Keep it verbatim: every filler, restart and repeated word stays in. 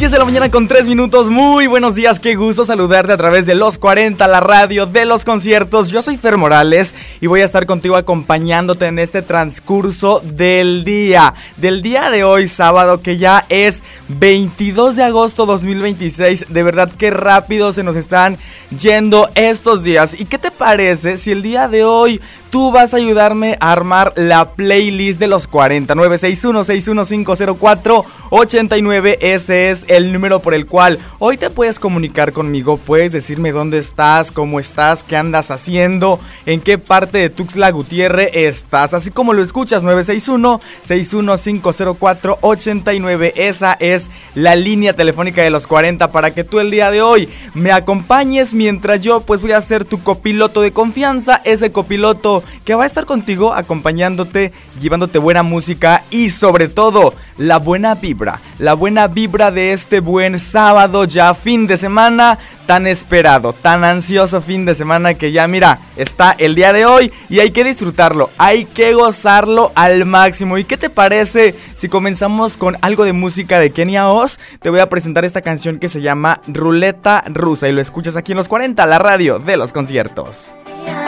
diez de la mañana con tres minutos, muy buenos días, qué gusto saludarte a través de Los cuarenta, la radio de los conciertos. Yo soy Fer Morales y voy a estar contigo acompañándote en este transcurso del día, del día de hoy sábado, que ya es veintidós de agosto dos mil veintiséis. De verdad que rápido se nos están yendo estos días. ¿Y qué te parece si el día de hoy tú vas a ayudarme a armar la playlist de los cuarenta? Nueve seis uno, seis uno cinco cero cuatro, ocho nueve, ese es el número por el cual hoy te puedes comunicar conmigo. Puedes decirme dónde estás, cómo estás, qué andas haciendo, en qué parte de Tuxtla Gutiérrez estás. Así como lo escuchas, nueve seis uno, seis uno cinco cero cuatro, ocho nueve. Esa es la línea telefónica de los cuarenta para que tú el día de hoy me acompañes mientras yo pues voy a ser tu copiloto de confianza, ese copiloto que va a estar contigo acompañándote, llevándote buena música y sobre todo la buena vibra, la buena vibra de este buen sábado, ya fin de semana tan esperado, tan ansioso fin de semana que ya mira, está el día de hoy y hay que disfrutarlo, hay que gozarlo al máximo. ¿Y qué te parece si comenzamos con algo de música de Kenia Oz? Te voy a presentar esta canción que se llama Ruleta Rusa y lo escuchas aquí en Los cuarenta, la radio de los conciertos.